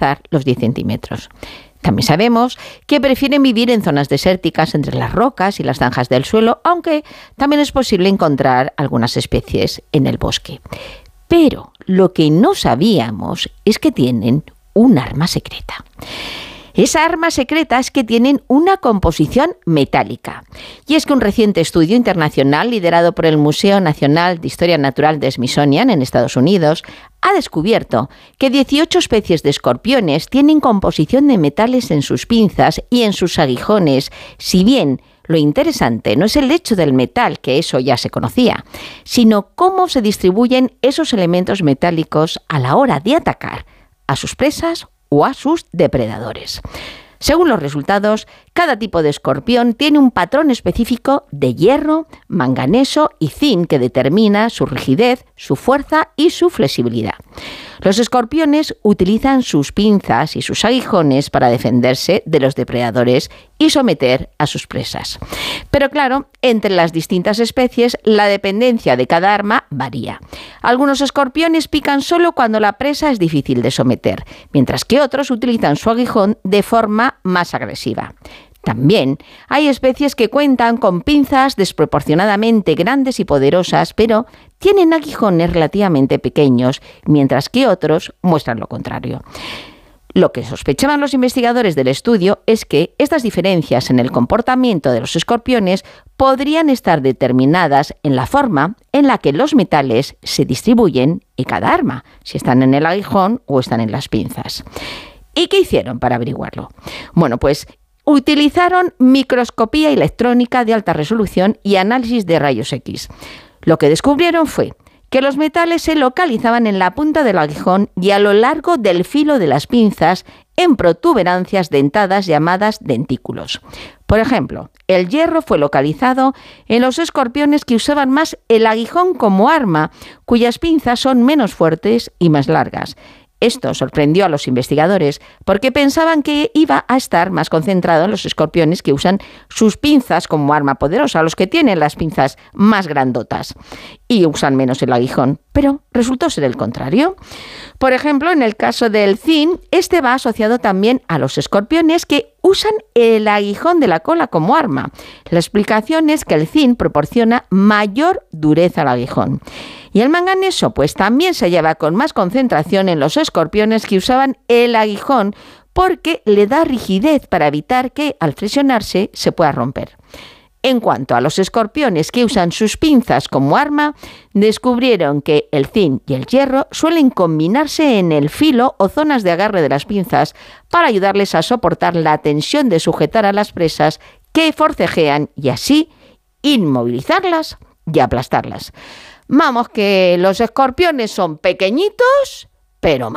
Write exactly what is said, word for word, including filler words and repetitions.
alcanzar los diez centímetros. También sabemos que prefieren vivir en zonas desérticas entre las rocas y las zanjas del suelo, aunque también es posible encontrar algunas especies en el bosque. Pero lo que no sabíamos es que tienen un arma secreta. Esa arma secreta es que tienen una composición metálica. Y es que un reciente estudio internacional liderado por el Museo Nacional de Historia Natural de Smithsonian en Estados Unidos ha descubierto que dieciocho especies de escorpiones tienen composición de metales en sus pinzas y en sus aguijones, si bien lo interesante no es el hecho del metal, que eso ya se conocía, sino cómo se distribuyen esos elementos metálicos a la hora de atacar a sus presas o a sus depredadores. Según los resultados, cada tipo de escorpión tiene un patrón específico de hierro, manganeso y zinc que determina su rigidez, su fuerza y su flexibilidad. Los escorpiones utilizan sus pinzas y sus aguijones para defenderse de los depredadores y someter a sus presas. Pero claro, entre las distintas especies, la dependencia de cada arma varía. Algunos escorpiones pican solo cuando la presa es difícil de someter, mientras que otros utilizan su aguijón de forma más agresiva. También hay especies que cuentan con pinzas desproporcionadamente grandes y poderosas, pero tienen aguijones relativamente pequeños, mientras que otros muestran lo contrario. Lo que sospechaban los investigadores del estudio es que estas diferencias en el comportamiento de los escorpiones podrían estar determinadas en la forma en la que los metales se distribuyen en cada arma, si están en el aguijón o están en las pinzas. ¿Y qué hicieron para averiguarlo? Bueno, pues utilizaron microscopía electrónica de alta resolución y análisis de rayos X. Lo que descubrieron fue que los metales se localizaban en la punta del aguijón y a lo largo del filo de las pinzas en protuberancias dentadas llamadas dentículos. Por ejemplo, el hierro fue localizado en los escorpiones que usaban más el aguijón como arma, cuyas pinzas son menos fuertes y más largas. Esto sorprendió a los investigadores porque pensaban que iba a estar más concentrado en los escorpiones que usan sus pinzas como arma poderosa, los que tienen las pinzas más grandotas y usan menos el aguijón. Pero resultó ser el contrario. Por ejemplo, en el caso del zinc, este va asociado también a los escorpiones que usan el aguijón de la cola como arma. La explicación es que el zinc proporciona mayor dureza al aguijón. Y el manganeso, pues también se hallaba con más concentración en los escorpiones que usaban el aguijón porque le da rigidez para evitar que al flexionarse se pueda romper. En cuanto a los escorpiones que usan sus pinzas como arma, descubrieron que el zinc y el hierro suelen combinarse en el filo o zonas de agarre de las pinzas para ayudarles a soportar la tensión de sujetar a las presas que forcejean y así inmovilizarlas y aplastarlas. Vamos, que los escorpiones son pequeñitos, pero